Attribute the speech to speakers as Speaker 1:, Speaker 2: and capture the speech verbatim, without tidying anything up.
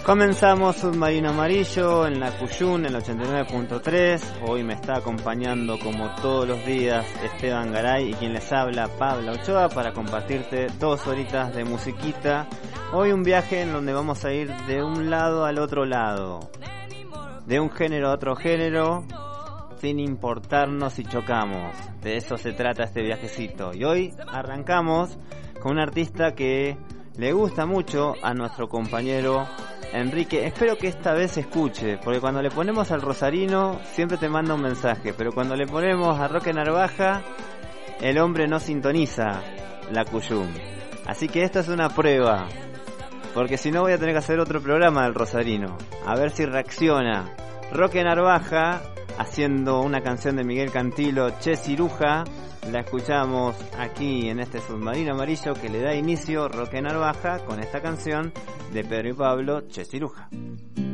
Speaker 1: Comenzamos Submarino Amarillo en la Cuyún, en el ochenta y nueve punto tres. Hoy me está acompañando como todos los días Esteban Garay y quien les habla, Pablo Ochoa, para compartirte dos horitas de musiquita. Hoy un viaje en donde vamos a ir de un lado al otro lado, de un género a otro género, sin importarnos si chocamos. De eso se trata este viajecito. Y hoy arrancamos con un artista que le gusta mucho a nuestro compañero Enrique. Espero que esta vez se escuche, porque cuando le ponemos al rosarino siempre te manda un mensaje, pero cuando le ponemos a Roque Narvaja, el hombre no sintoniza la Cuyum. Así que esta es una prueba, porque si no voy a tener que hacer otro programa del rosarino, a ver si reacciona. Roque Narvaja haciendo una canción de Miguel Cantilo, Che Ciruja. La escuchamos aquí en este Submarino Amarillo que le da inicio Roque Narvaja con esta canción de Pedro y Pablo, Che Ciruja.